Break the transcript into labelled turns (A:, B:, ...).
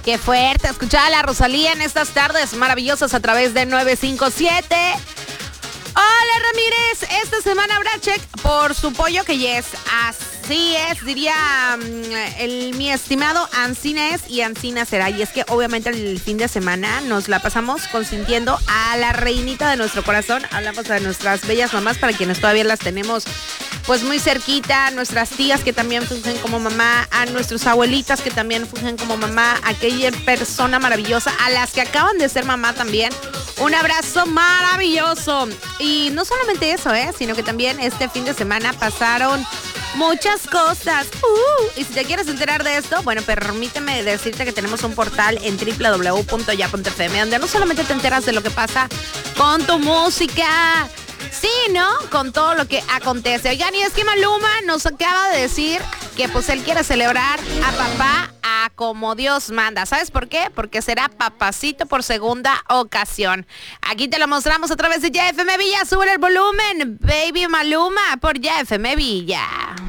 A: Qué fuerte escuchar a la Rosalía en estas tardes maravillosas a través de 957. Hola Ramírez, esta semana habrá check por su pollo que yes. Así es, diría mi estimado Ancina es y Ancina será. Y es que obviamente el fin de semana nos la pasamos consintiendo a la reinita de nuestro corazón. Hablamos de nuestras bellas mamás, para quienes todavía las tenemos pues muy cerquita, nuestras tías que también fungen como mamá, a nuestras abuelitas que también fungen como mamá, aquella persona maravillosa, a las que acaban de ser mamá también. Un abrazo maravilloso. Y no solamente eso, sino que también este fin de semana pasaron muchas cosas. Y si te quieres enterar de esto, bueno, permíteme decirte que tenemos un portal en www.ya.fm, donde no solamente te enteras de lo que pasa con tu música, sino con todo lo que acontece. Oigan, y es que Maluma nos acaba de decir que pues él quiere celebrar a papá a como Dios manda. ¿Sabes por qué? Porque será papacito por segunda ocasión. Aquí te lo mostramos a través de Ya FM Villa. Sube el volumen, baby Maluma, por Ya FM Villa.